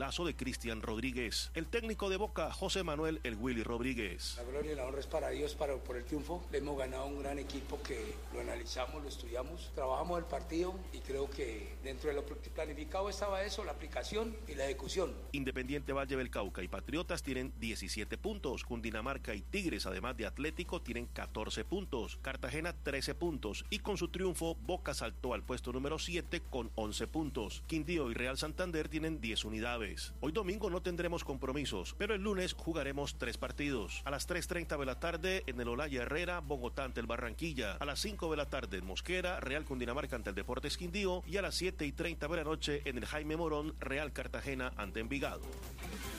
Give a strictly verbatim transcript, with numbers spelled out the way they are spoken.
golazo de Cristian Rodríguez. El técnico de Boca, José Manuel El Willy Rodríguez. La gloria y la honra es para Dios para, por el triunfo. Le hemos ganado un gran equipo que lo analizamos, lo estudiamos, trabajamos el partido y creo que dentro de lo planificado estaba eso, la aplicación y la ejecución. Independiente Valle del Cauca y Patriotas tienen diecisiete puntos. Cundinamarca y Tigres, además de Atlético, tienen catorce puntos. Cartagena trece puntos y con su triunfo Boca saltó al puesto número siete con once puntos. Quindío y Real Santander tienen diez unidades. Hoy domingo no tendremos compromisos, pero el lunes jugaremos tres partidos. A las tres treinta de la tarde en el Olaya Herrera, Bogotá ante el Barranquilla. A las cinco de la tarde en Mosquera, Real Cundinamarca ante el Deportes Quindío. Y a las siete y treinta de la noche en el Jaime Morón, Real Cartagena ante Envigado.